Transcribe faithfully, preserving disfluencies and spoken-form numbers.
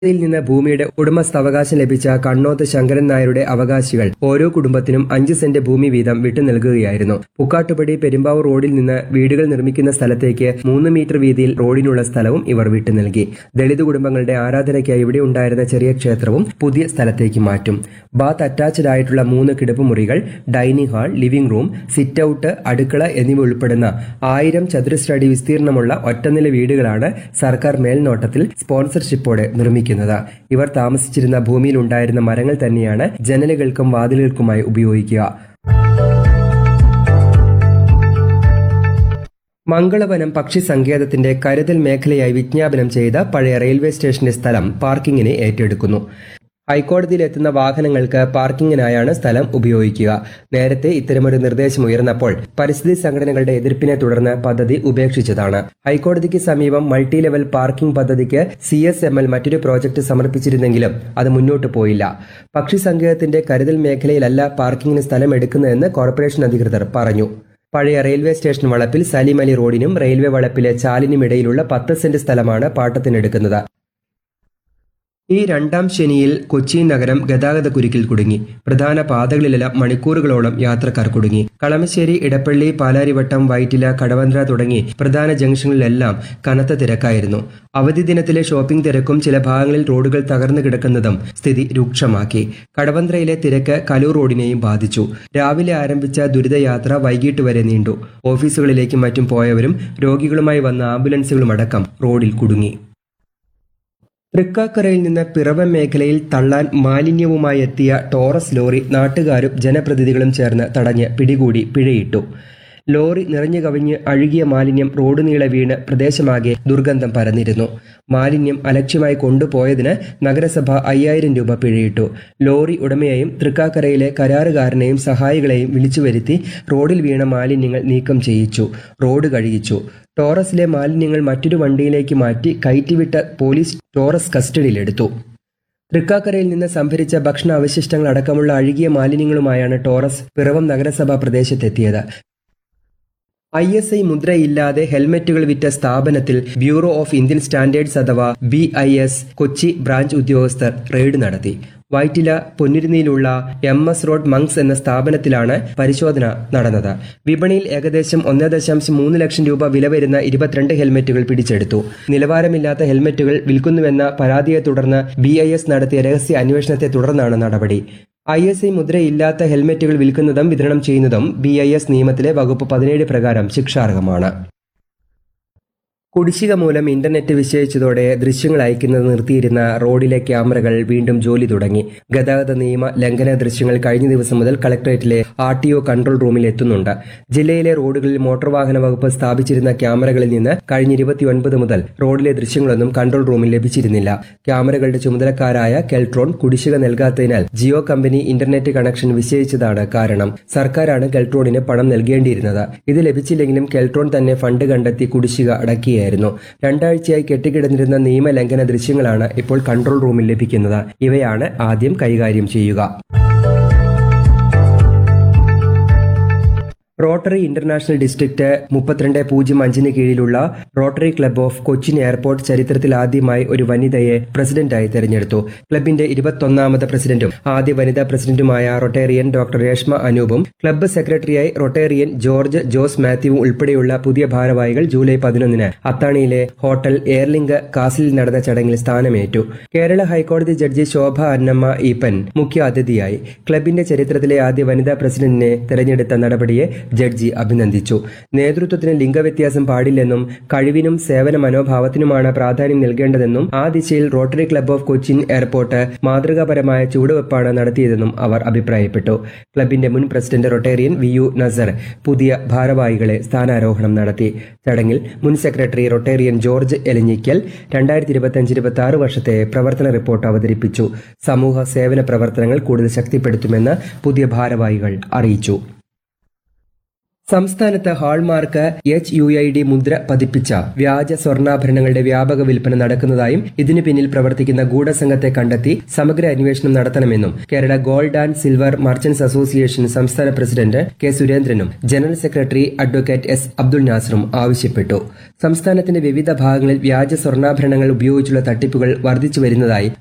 യിൽ നിന്ന് ഭൂമിയുടെ ഉടമസ്ഥാവകാശം ലഭിച്ച കണ്ണോത്ത് ശങ്കരൻ നായരുടെ അവകാശികൾ ഓരോ കുടുംബത്തിനും അഞ്ച് സെന്റ് ഭൂമി വീതം വിട്ടു നൽകുകയായിരുന്നു. പുക്കാട്ടുപടി പെരുമ്പാവൂർ റോഡിൽ നിന്ന് വീടുകൾ നിർമ്മിക്കുന്ന സ്ഥലത്തേക്ക് മൂന്ന് മീറ്റർ വീതിയിൽ റോഡിനുള്ള സ്ഥലവും ഇവർ വിട്ടു നൽകി. ദളിത് കുടുംബങ്ങളുടെ ആരാധനയ്ക്കായി ഇവിടെ ഉണ്ടായിരുന്ന ചെറിയ ക്ഷേത്രവും പുതിയ സ്ഥലത്തേക്ക് മാറ്റും. ബാത്ത് അറ്റാച്ച്ഡ് ആയിട്ടുള്ള മൂന്ന് കിടപ്പുമുറികൾ, dining hall, living room, sit out, അടുക്കള എന്നിവ ഉൾപ്പെടുന്ന ആയിരം ചതുരശ്ര അടി വിസ്തീർണമുള്ള ഒറ്റനില വീടുകളാണ് സർക്കാർ മേൽനോട്ടത്തിൽ സ്പോൺസർഷിപ്പോടെ നിർമ്മിക്കുന്നത്. ഇവർ താമസിച്ചിരുന്ന ഭൂമിയിൽ ഉണ്ടായിരുന്ന മരങ്ങൾ തന്നെയാണ് ജനലുകൾക്കും വാതിലുകൾക്കുമായി ഉപയോഗിക്കുക. മംഗളവനം പക്ഷി സങ്കേതത്തിന്റെ കരുതൽ മേഖലയായി വിജ്ഞാപനം ചെയ്ത പഴയ റെയിൽവേ സ്റ്റേഷന്റെ സ്ഥലം പാർക്കിങ്ങിന് ഏറ്റെടുക്കുന്നു. ഹൈക്കോടതിയിലെത്തുന്ന വാഹനങ്ങൾക്ക് പാർക്കിങ്ങിനായാണ് സ്ഥലം ഉപയോഗിക്കുക. നേരത്തെ ഇത്തരമൊരു നിർദ്ദേശം ഉയർന്നപ്പോൾ പരിസ്ഥിതി സംഘടനകളുടെ എതിർപ്പിനെ തുടർന്ന് പദ്ധതി ഉപേക്ഷിച്ചതാണ്. ഹൈക്കോടതിക്ക് സമീപം മൾട്ടി ലെവൽ പാർക്കിംഗ് പദ്ധതിക്ക് സി എസ് എം എൽ മറ്റൊരു പ്രോജക്ട് സമർപ്പിച്ചിരുന്നെങ്കിലും അത് മുന്നോട്ട് പോയില്ല. പക്ഷി സങ്കേതത്തിന്റെ കരുതൽ മേഖലയിലല്ല പാർക്കിങ്ങിന് സ്ഥലം എടുക്കുന്നതെന്ന് കോർപ്പറേഷൻ അധികൃതർ പറഞ്ഞു. പഴയ റെയിൽവേ സ്റ്റേഷൻ വളപ്പിൽ സലീം അലി റോഡിനും റെയിൽവേ വളപ്പിലെ ചാലിനുമിടയിലുള്ള പത്ത് സെന്റ് സ്ഥലമാണ് പാട്ടത്തിനെടുക്കുന്നത്. ഈ രണ്ടാം ശനിയിൽ കൊച്ചി നഗരം ഗതാഗത കുരുക്കിൽ കുടുങ്ങി. പ്രധാന പാതകളിലെല്ലാം മണിക്കൂറുകളോളം യാത്രക്കാർ കുടുങ്ങി. കളമശ്ശേരി, ഇടപ്പള്ളി, പാലാരിവട്ടം, വൈറ്റില, കടവന്ത്ര തുടങ്ങി പ്രധാന ജംഗ്ഷനിലെല്ലാം കനത്ത തിരക്കായിരുന്നു. അവധി ദിനത്തിലെ ഷോപ്പിംഗ് തിരക്കും ചില ഭാഗങ്ങളിൽ റോഡുകൾ തകർന്നു കിടക്കുന്നതും സ്ഥിതി രൂക്ഷമാക്കി. കടവന്ത്രയിലെ തിരക്ക് കലൂർ റോഡിനെയും ബാധിച്ചു. രാവിലെ ആരംഭിച്ച ദുരിതയാത്ര വൈകിട്ട് വരെ നീണ്ടു. ഓഫീസുകളിലേക്കും മറ്റും പോയവരും രോഗികളുമായി വന്ന ആംബുലൻസുകളുമടക്കം റോഡിൽ കുടുങ്ങി. തൃക്കാക്കരയിൽ നിന്ന് പിറവം മേഖലയിൽ തള്ളാൻ മാലിന്യവുമായി എത്തിയ ടോറസ് ലോറി നാട്ടുകാരും ജനപ്രതിനിധികളും ചേർന്ന് തടഞ്ഞ് പിടികൂടി പിഴയിട്ടു. ലോറി നിറഞ്ഞു കവിഞ്ഞ് അഴുകിയ മാലിന്യം റോഡ് നീളെ വീണ് പ്രദേശമാകെ ദുർഗന്ധം പരന്നിരുന്നു. മാലിന്യം അലക്ഷ്യമായി കൊണ്ടുപോയതിന് നഗരസഭ അയ്യായിരം രൂപ പിഴയിട്ടു. ലോറി ഉടമയെയും തൃക്കാക്കരയിലെ കരാറുകാരനെയും സഹായികളെയും വിളിച്ചുവരുത്തി റോഡിൽ വീണ മാലിന്യങ്ങൾ നീക്കം ചെയ്യിച്ചു. റോഡ് കഴുകിച്ചു. ടോറസിലെ മാലിന്യങ്ങൾ മറ്റൊരു വണ്ടിയിലേക്ക് മാറ്റി കയറ്റിവിട്ട പോലീസ് ടോറസ് കസ്റ്റഡിയിലെടുത്തു. തൃക്കാക്കരയിൽ നിന്ന് സംഭരിച്ച ഭക്ഷണ അവശിഷ്ടങ്ങൾ അടക്കമുള്ള അഴുകിയ മാലിന്യങ്ങളുമായാണ് ടോറസ് പിറവം നഗരസഭാ പ്രദേശത്തെത്തിയത്. ഐ എസ് ഐ മുദ്രയില്ലാതെ ഹെൽമറ്റുകൾ വിറ്റ സ്ഥാപനത്തിൽ ബ്യൂറോ ഓഫ് ഇന്ത്യൻ സ്റ്റാൻഡേർഡ്സ് അഥവാ B I S Kochi branch ഉദ്യോഗസ്ഥർ റെയ്ഡ് നടത്തി. വൈറ്റില പൊന്നുരുന്നിയിലുള്ള എം എസ് റോഡ് മങ്സ് എന്ന സ്ഥാപനത്തിലാണ് പരിശോധന നടന്നത്. വിപണിയിൽ ഏകദേശം ഒന്നേ ദശാംശം മൂന്ന് ലക്ഷം രൂപ വില വരുന്ന ഇരുപത്തിരണ്ട് ഹെൽമറ്റുകൾ പിടിച്ചെടുത്തു. നിലവാരമില്ലാത്ത ഹെൽമറ്റുകൾ വിൽക്കുന്നുവെന്ന പരാതിയെ തുടർന്ന് ബി ഐ എസ് നടത്തിയ രഹസ്യ അന്വേഷണത്തെ തുടർന്നാണ് നടപടി. ഐ എസ് ഐ മുദ്രയില്ലാത്ത ഹെൽമറ്റുകൾ വിൽക്കുന്നതും വിതരണം ചെയ്യുന്നതും ബി ഐ എസ് നിയമത്തിലെ വകുപ്പ് പതിനേഴ് പ്രകാരം ശിക്ഷാർഹമാണ്. കുടിശ്ശിക മൂലം ഇന്റർനെറ്റ് വിച്ഛേദിച്ചതോടെ ദൃശ്യങ്ങൾ അയക്കുന്നത് നിർത്തിയിരുന്ന റോഡിലെ ക്യാമറകൾ വീണ്ടും ജോലി തുടങ്ങി. ഗതാഗത നിയമ ലംഘന ദൃശ്യങ്ങൾ കഴിഞ്ഞ ദിവസം മുതൽ കളക്ടറേറ്റിലെ ആർ ടി ഒ കൺട്രോൾ റൂമിൽ എത്തുന്നുണ്ട്. ജില്ലയിലെ റോഡുകളിൽ മോട്ടോർ വാഹന വകുപ്പ് സ്ഥാപിച്ചിരുന്ന ക്യാമറകളിൽ നിന്ന് കഴിഞ്ഞ ഇരുപത്തിയൊൻപത് മുതൽ റോഡിലെ ദൃശ്യങ്ങളൊന്നും കൺട്രോൾ റൂമിൽ ലഭിച്ചിരുന്നില്ല. ക്യാമറകളുടെ ചുമതലക്കാരായ കെൽട്രോൺ കുടിശ്ശിക നൽകാത്തതിനാൽ ജിയോ കമ്പനി ഇന്റർനെറ്റ് കണക്ഷൻ വിച്ഛേദിച്ചതാണ് കാരണം. സർക്കാരാണ് കെൽട്രോണിന് പണം നൽകേണ്ടിയിരുന്നത്. ഇത് ലഭിച്ചില്ലെങ്കിലും കെൽട്രോൺ തന്നെ ഫണ്ട് കണ്ടെത്തി കുടിശ്ശിക അടക്കിയ രണ്ടാഴ്ചയായി കെട്ടിക്കിടന്നിരുന്ന നിയമലംഘന ദൃശ്യങ്ങളാണ് ഇപ്പോൾ കൺട്രോൾ റൂമിൽ ലഭിക്കുന്നത്. ഇവയാണ് ആദ്യം കൈകാര്യം ചെയ്യുക. റോട്ടറി ഇന്റർനാഷണൽ ഡിസ്ട്രിക്ട് മുപ്പത്തിരണ്ട് പൂജ്യം അഞ്ചിന് കീഴിലുള്ള rotary club of Cochin airport ചരിത്രത്തിൽ ആദ്യമായി ഒരു വനിതയെ പ്രസിഡന്റായി തെരഞ്ഞെടുത്തു. ക്ലബിന്റെ ഇരുപത്തൊന്നാമത് പ്രസിഡന്റും ആദ്യ വനിതാ പ്രസിഡന്റുമായ റൊട്ടേറിയൻ ഡോക്ടർ രേഷ്മ അനൂപും ക്ലബ്ബ് സെക്രട്ടറിയായി റൊട്ടേറിയൻ ജോർജ് ജോസ് മാത്യുവും ഉൾപ്പെടെയുള്ള പുതിയ ഭാരവാഹികൾ ജൂലൈ പതിനൊന്നിന് അത്താണിയിലെ ഹോട്ടൽ എയർലിങ്ക് കാസിലിൽ നടന്ന ചടങ്ങിൽ സ്ഥാനമേറ്റു. കേരള ഹൈക്കോടതി ജഡ്ജി ശോഭ അന്നമ്മ ഈപ്പൻ മുഖ്യ അതിഥിയായി. ക്ലബിന്റെ ചരിത്രത്തിലെ ആദ്യ വനിതാ പ്രസിഡന്റിനെ തെരഞ്ഞെടുത്ത നടപടിയെ ജഡ്ജി അഭിനന്ദിച്ചു. നേതൃത്വത്തിന് ലിംഗവ്യത്യാസം പാടില്ലെന്നും കഴിവിനും സേവന മനോഭാവത്തിനുമാണ് പ്രാധാന്യം നൽകേണ്ടതെന്നും ആ ദിശയിൽ rotary club of Cochin airport മാതൃകാപരമായ ചുവടുവെപ്പാണ് നടത്തിയതെന്നും അവർ അഭിപ്രായപ്പെട്ടു. ക്ലബിന്റെ മുൻ president Rotarian V U Nasar പുതിയ ഭാരവാഹികളെ സ്ഥാനാരോഹണം നടത്തി. ചടങ്ങിൽ മുൻ സെക്രട്ടറി റൊട്ടേറിയൻ ജോർജ് എലഞ്ഞിക്കൽ രണ്ടായിരത്തി ഇരുപത്തിയഞ്ച് ഇരുപത്തി ആറ് വർഷത്തെ പ്രവർത്തന റിപ്പോർട്ട് അവതരിപ്പിച്ചു. സമൂഹ സേവന പ്രവർത്തനങ്ങൾ കൂടുതൽ ശക്തിപ്പെടുത്തുമെന്ന് പുതിയ ഭാരവാഹികൾ അറിയിച്ചു. സംസ്ഥാനത്ത് hallmark H U I D മുദ്ര പതിപ്പിച്ച വ്യാജ സ്വർണ്ണാഭരണങ്ങളുടെ വ്യാപക വിൽപ്പന നടക്കുന്നതായും ഇതിനു പിന്നിൽ പ്രവർത്തിക്കുന്ന ഗൂഢസംഘത്തെ കണ്ടെത്തി സമഗ്ര അന്വേഷണം നടത്തണമെന്നും Kerala gold and silver merchants association സംസ്ഥാന പ്രസിഡന്റ് കെ സുരേന്ദ്രനും general secretary advocate S Abdul നാസറും ആവശ്യപ്പെട്ടു. സംസ്ഥാനത്തിന്റെ വിവിധ ഭാഗങ്ങളിൽ വ്യാജ സ്വർണ്ണാഭരണങ്ങൾ ഉപയോഗിച്ചുള്ള തട്ടിപ്പുകൾ വർദ്ധിച്ചു വരുന്നതായി